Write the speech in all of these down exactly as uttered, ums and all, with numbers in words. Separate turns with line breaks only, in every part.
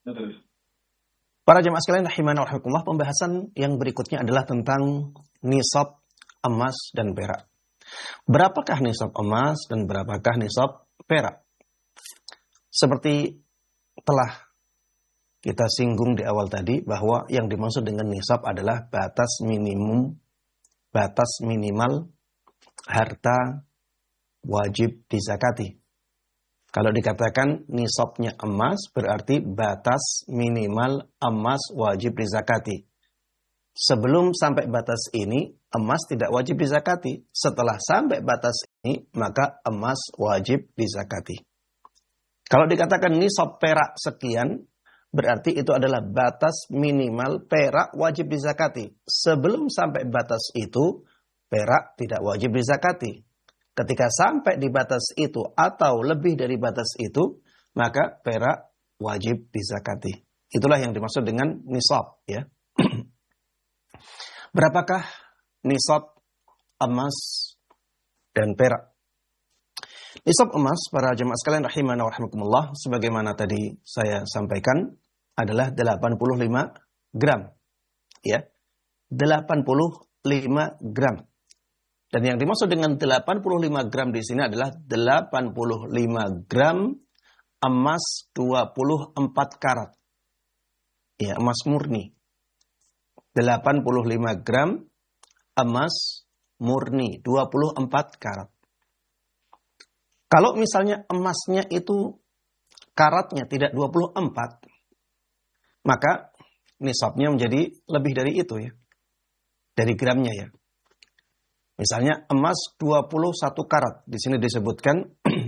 Para jemaah sekalian rahimana wa rahimakumullah, pembahasan yang berikutnya adalah tentang nisab emas dan perak. Berapakah nisab emas dan berapakah nisab perak? Seperti telah kita singgung di awal tadi bahwa yang dimaksud dengan nisab adalah batas minimum, batas minimal harta wajib dizakati. Kalau dikatakan nisabnya emas, berarti batas minimal emas wajib dizakati. Sebelum sampai batas ini, emas tidak wajib dizakati. Setelah sampai batas ini, maka emas wajib dizakati. Kalau dikatakan nisab perak sekian, berarti itu adalah batas minimal perak wajib dizakati. Sebelum sampai batas itu, perak tidak wajib dizakati. Ketika sampai di batas itu atau lebih dari batas itu, maka perak wajib dizakati. Itulah yang dimaksud dengan nisab, ya. Berapakah nisab emas dan perak? Nisab emas, para jemaah sekalian rahimana wa rahimakumullah, sebagaimana tadi saya sampaikan, adalah delapan puluh lima gram. Ya. delapan puluh lima gram. Dan yang dimaksud dengan delapan puluh lima gram di sini adalah delapan puluh lima gram emas dua puluh empat karat. Ya, emas murni. delapan puluh lima gram emas murni dua puluh empat karat. Kalau misalnya emasnya itu karatnya tidak dua puluh empat, maka nisabnya menjadi lebih dari itu, ya. Dari gramnya, ya. Misalnya emas dua puluh satu karat. Di sini disebutkan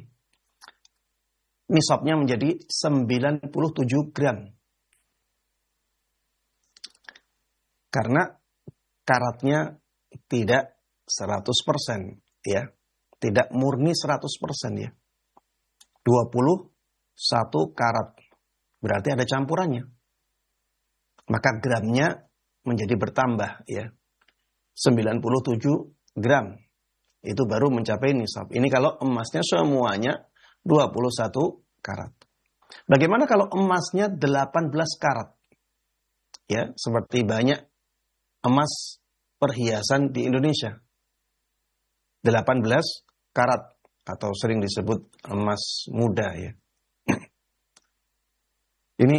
nisabnya menjadi sembilan puluh tujuh gram. Karena karatnya tidak seratus persen, ya. Tidak murni seratus persen, ya. dua puluh satu karat. Berarti ada campurannya. Maka gramnya menjadi bertambah, ya. sembilan puluh tujuh gram. Itu baru mencapai nisab. Ini kalau emasnya semuanya dua puluh satu karat. Bagaimana kalau emasnya delapan belas karat? Ya, seperti banyak emas perhiasan di Indonesia. delapan belas karat atau sering disebut emas muda, ya. Ini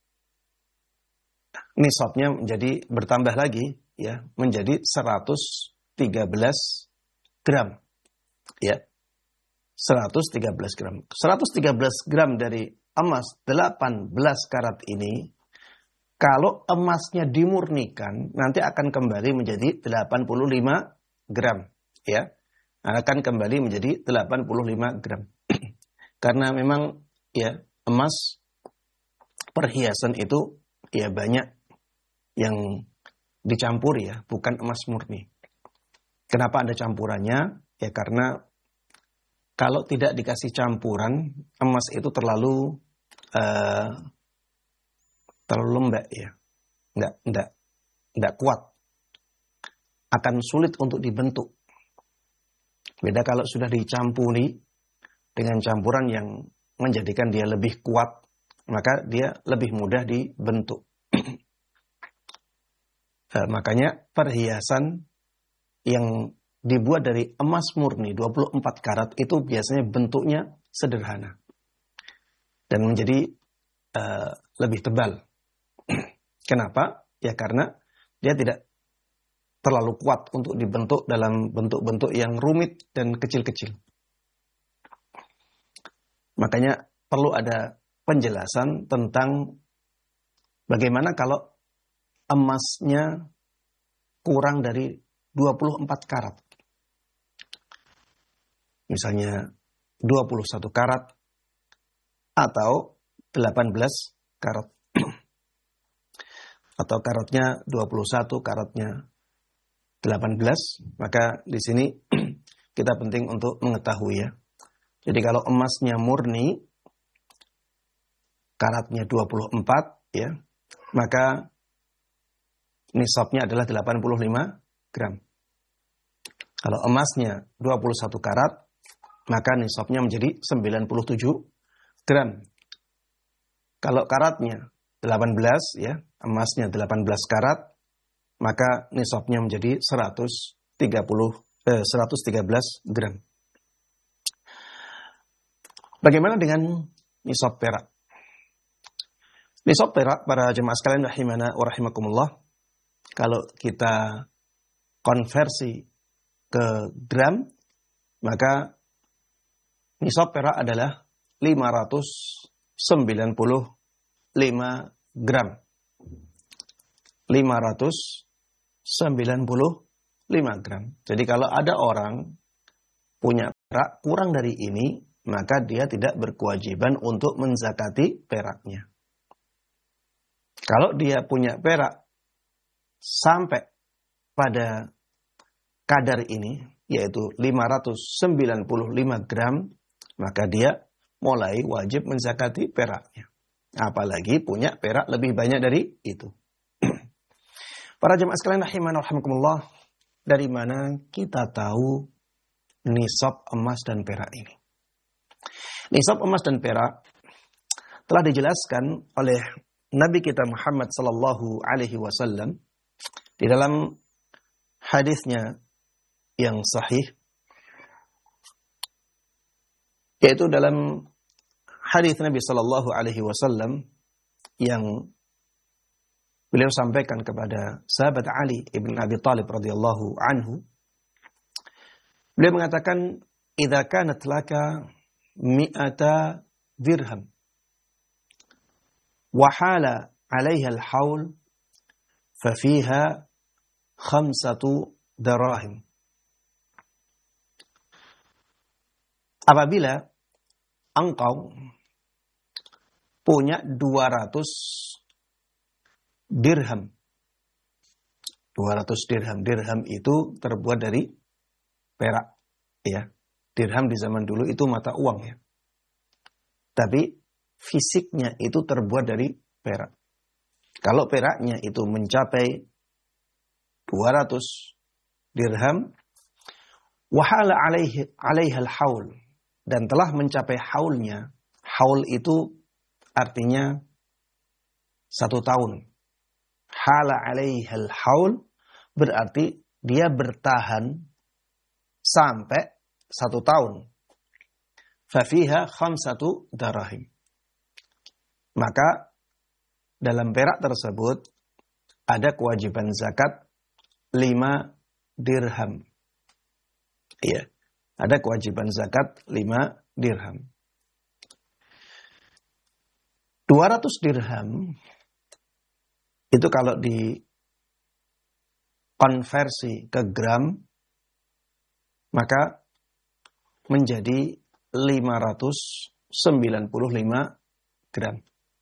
nisabnya menjadi bertambah lagi, ya, menjadi seratus tiga belas gram, ya, seratus tiga belas gram. seratus tiga belas gram dari emas delapan belas karat ini, kalau emasnya dimurnikan, nanti akan kembali menjadi delapan puluh lima gram, ya, akan kembali menjadi delapan puluh lima gram. Karena memang, ya, emas perhiasan itu, ya, banyak yang dicampur, ya, bukan emas murni. Kenapa ada campurannya? Ya karena kalau tidak dikasih campuran, emas itu terlalu uh, terlalu lembek, ya, nggak nggak nggak kuat, akan sulit untuk dibentuk. Beda kalau sudah dicampuri dengan campuran yang menjadikan dia lebih kuat, maka dia lebih mudah dibentuk. uh, makanya perhiasan yang dibuat dari emas murni dua puluh empat karat itu biasanya bentuknya sederhana dan menjadi uh, lebih tebal. Kenapa? Ya karena dia tidak terlalu kuat untuk dibentuk dalam bentuk-bentuk yang rumit dan kecil-kecil. Makanya perlu ada penjelasan tentang bagaimana kalau emasnya kurang dari dua puluh empat karat. Misalnya dua puluh satu karat atau delapan belas karat. Atau karatnya dua puluh satu, karatnya delapan belas, maka di sini kita penting untuk mengetahui, ya. Jadi kalau emasnya murni karatnya dua puluh empat, ya, maka nisabnya adalah delapan puluh lima gram. Kalau emasnya dua puluh satu karat, maka nisabnya menjadi sembilan puluh tujuh gram. Kalau karatnya delapan belas ya, emasnya delapan belas karat, maka nisabnya menjadi seratus tiga puluh eh, seratus tiga belas gram. Bagaimana dengan nisab perak? Nisab perak para jemaah sekalian rahimana wa rahimakumullah, kalau kita konversi ke gram, maka nisab perak adalah lima ratus sembilan puluh lima gram. lima ratus sembilan puluh lima gram. Jadi kalau ada orang punya perak kurang dari ini, maka dia tidak berkewajiban untuk menzakati peraknya. Kalau dia punya perak sampai pada kadar ini, yaitu lima ratus sembilan puluh lima gram, maka dia mulai wajib menzakati peraknya. Apalagi punya perak lebih banyak dari itu. Para jemaah sekalian rahimana rahimakumullah, dari mana kita tahu nisab emas dan perak ini? Nisab emas dan perak telah dijelaskan oleh Nabi kita Muhammad sallallahu alaihi wasallam di dalam hadisnya yang sahih, yaitu dalam hadis Nabi sallallahu alaihi wasallam yang beliau sampaikan kepada sahabat Ali ibn Abi Thalib radhiyallahu anhu. Beliau mengatakan, "Idza kanat laka mi'ata dirham wa hala 'alaiha al-haul fa fiha khamsatu darahim." Apabila engkau punya dua ratus dirham. dua ratus dirham. Dirham itu terbuat dari perak, ya. Dirham di zaman dulu itu mata uang, ya. Tapi fisiknya itu terbuat dari perak. Kalau peraknya itu mencapai dua ratus dirham, wahala alaihi alaihal haul, dan telah mencapai haulnya. Haul itu artinya satu tahun. Hala alaihal haul berarti dia bertahan sampai satu tahun. Fafiha khamsatu darahim. Maka dalam perak tersebut ada kewajiban zakat lima dirham. Iya, ada kewajiban zakat lima dirham. dua ratus dirham itu kalau dikonversi ke gram, maka menjadi lima ratus sembilan puluh lima gram.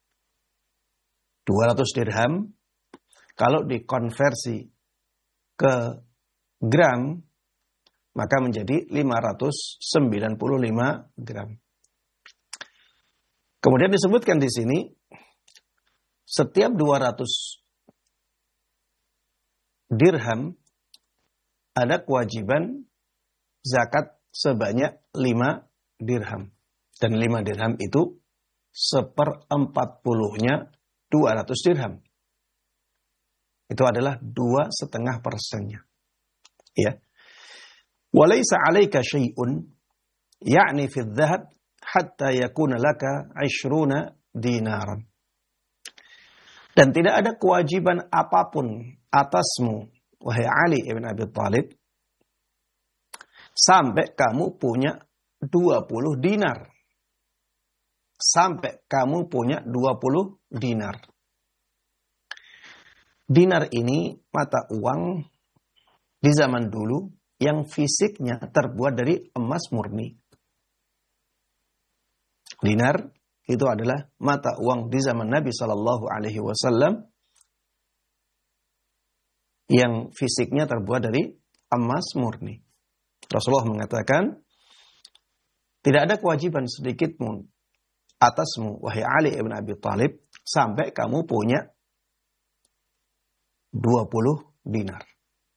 dua ratus dirham kalau dikonversi ke gram, maka menjadi lima ratus sembilan puluh lima gram. Kemudian disebutkan di sini, setiap dua ratus dirham ada kewajiban zakat sebanyak lima dirham. Dan lima dirham itu seperempat puluhnya dua ratus dirham. Itu adalah dua setengah persennya. Ya. Walaysa alaika syai'un ya'ni fi dhahab hatta yakuna laka ishruna dinaran. Dan tidak ada kewajiban apapun atasmu, wahai Ali ibn Abi Thalib, sampai kamu punya dua puluh dinar. Sampai kamu punya dua puluh dinar. Dinar ini mata uang di zaman dulu yang fisiknya terbuat dari emas murni. Dinar itu adalah mata uang di zaman Nabi Shallallahu Alaihi Wasallam yang fisiknya terbuat dari emas murni. Rasulullah mengatakan, tidak ada kewajiban sedikit pun atasmu, wahai Ali ibn Abi Thalib, sampai kamu punya dua puluh dinar.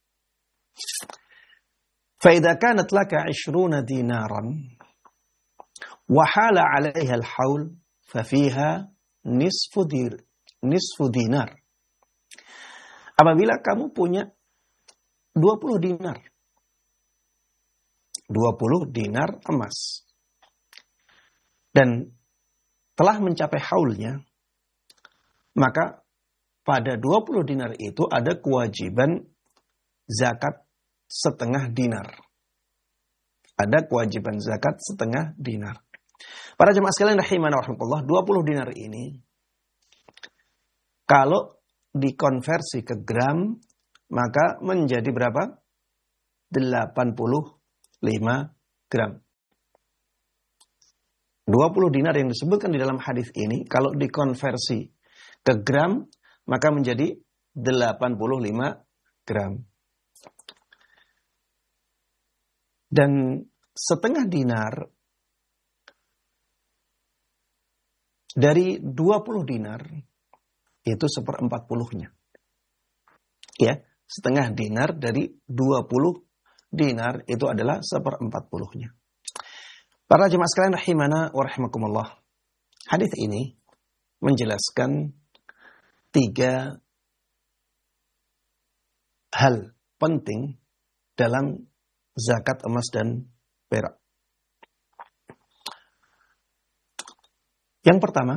فَإِذَا كَانَتْ لَكَ عِشْرُونَ دِينَارًا وَحَالَ عَلَيْهَا الْحَوْلُ فَفِيهَا نِصْفُ دِير nisfu dinar. Apabila kamu punya dua puluh dinar. dua puluh dinar emas. Dan telah mencapai haulnya, maka pada dua puluh dinar itu ada kewajiban zakat setengah dinar. Ada kewajiban zakat setengah dinar. Para jemaah sekalian rahimana wa rahmatullah, dua puluh dinar ini kalau dikonversi ke gram, maka menjadi berapa? delapan puluh lima gram. dua puluh dinar yang disebutkan di dalam hadis ini, kalau dikonversi ke gram, maka menjadi delapan puluh lima gram. Dan setengah dinar dari dua puluh dinar itu seperempat puluhnya. Ya, setengah dinar dari dua puluh dinar itu adalah seperempat puluhnya. Para jemaah sekalian rahimana wa rahimakumullah. Hadis ini menjelaskan tiga hal penting dalam zakat emas dan perak. Yang pertama,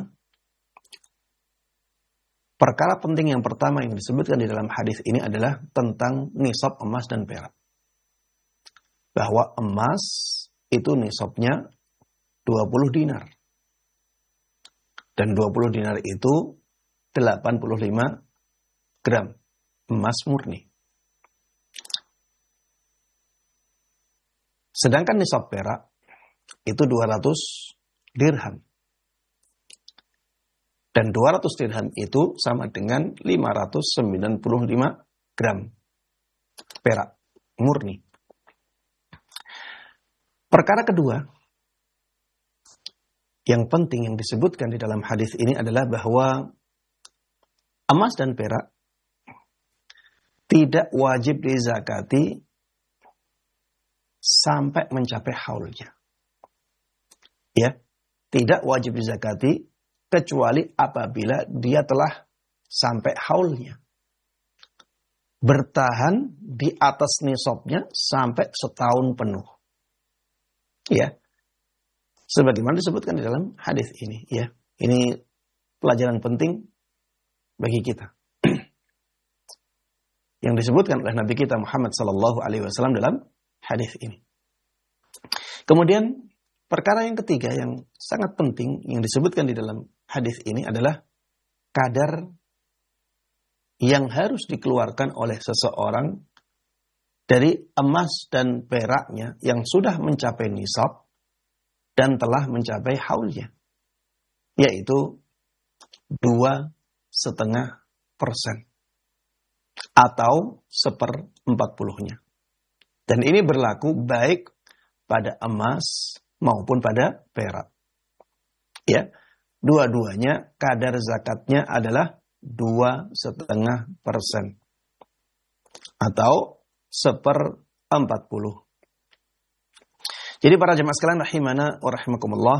perkara penting yang pertama yang disebutkan di dalam hadis ini adalah tentang nisab emas dan perak. Bahwa emas itu nisabnya dua puluh dinar. Dan dua puluh dinar itu delapan puluh lima gram emas murni. Sedangkan nisab perak itu dua ratus dirham. Dan dua ratus dirham itu sama dengan lima ratus sembilan puluh lima gram perak murni. Perkara kedua yang penting yang disebutkan di dalam hadis ini adalah bahwa emas dan perak tidak wajib dizakati sampai mencapai haulnya. Ya, tidak wajib dizakati kecuali apabila dia telah sampai haulnya. Bertahan di atas nisabnya sampai setahun penuh. Ya. Sebagaimana disebutkan di dalam hadis ini, ya. Ini pelajaran penting bagi kita. Yang disebutkan oleh Nabi kita Muhammad sallallahu alaihi wasallam dalam hadis ini. Kemudian perkara yang ketiga yang sangat penting yang disebutkan di dalam hadis ini adalah kadar yang harus dikeluarkan oleh seseorang dari emas dan peraknya yang sudah mencapai nisab dan telah mencapai haulnya, yaitu dua setengah persen atau seperempat puluhnya. Dan ini berlaku baik pada emas maupun pada perak. Ya, dua-duanya kadar zakatnya adalah dua setengah persen atau seperempat puluh. Jadi para jemaah sekalian rahimana wa rahimakumullah,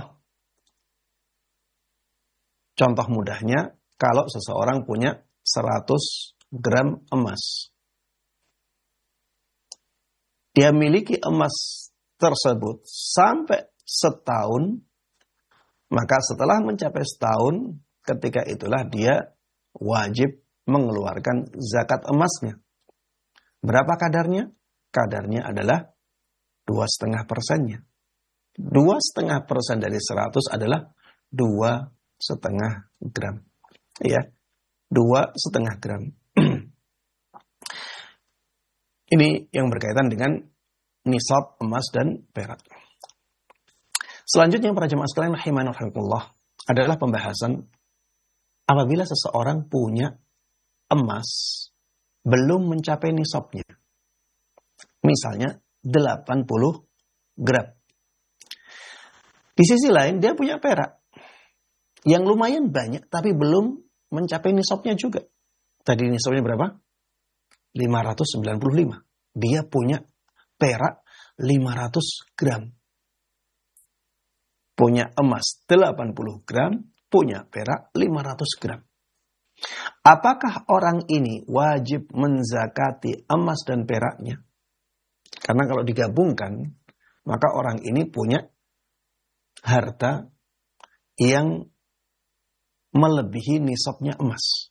contoh mudahnya kalau seseorang punya seratus gram emas, dia miliki emas tersebut sampai setahun, maka setelah mencapai setahun, ketika itulah dia wajib mengeluarkan zakat emasnya. Berapa kadarnya? Kadarnya adalah dua setengah persennya. Dua setengah persen dari seratus adalah dua setengah gram. Ya, dua setengah gram. Ini yang berkaitan dengan nisab emas dan perak. Selanjutnya para jemaah sekalian rahimani wa rahimakumullah adalah pembahasan apabila seseorang punya emas belum mencapai nisabnya. Misalnya delapan puluh gram. Di sisi lain dia punya perak yang lumayan banyak tapi belum mencapai nisabnya juga. Tadi nisabnya berapa? lima ratus sembilan puluh lima. Dia punya perak lima ratus gram. Punya emas delapan puluh gram, punya perak lima ratus gram. Apakah orang ini wajib menzakati emas dan peraknya? Karena kalau digabungkan, maka orang ini punya harta yang melebihi nisabnya emas.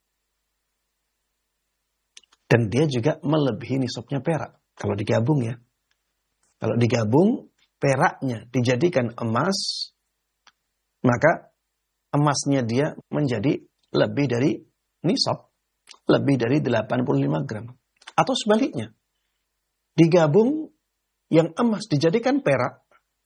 Dan dia juga melebihi nisabnya perak. Kalau digabung ya. Kalau digabung, peraknya dijadikan emas, maka emasnya dia menjadi lebih dari nisab. Lebih dari delapan puluh lima gram. Atau sebaliknya. Digabung, yang emas dijadikan perak,